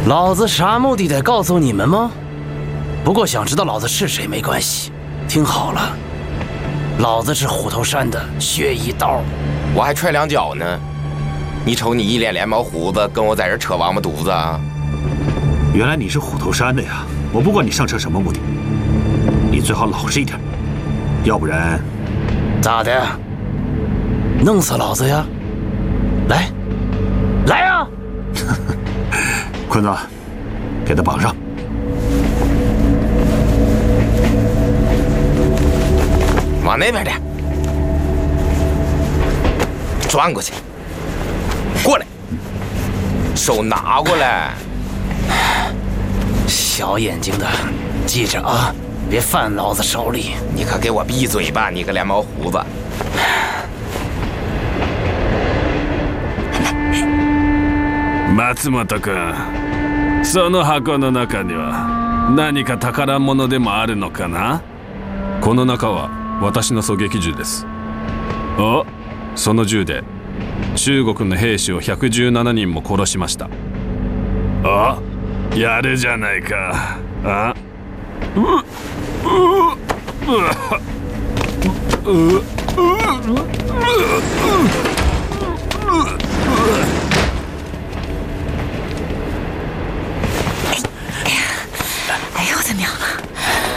老子啥目的得告诉你们吗？不过想知道老子是谁没关系，听好了，老子是虎头山的血一刀， 我还踹两脚呢。你瞅你一脸连毛胡子，跟我在这扯王八犊子啊！ 原来你是虎头山的呀！我不管你上车什么目的，你最好老实一点，要不然咋的？弄死老子呀！来，来呀！ 坤子，给他绑上。 往那边点，转过去，过来，手拿过来。 小眼睛的，记着啊，别犯老子手里。 你可给我闭嘴吧，你个连毛胡子！ 松本君、その箱の中には何か宝物でもあるのかな？この中は私の狙撃銃です。あ、その銃で中国の兵士を117人も殺しました。あ、やるじゃないか。あ、う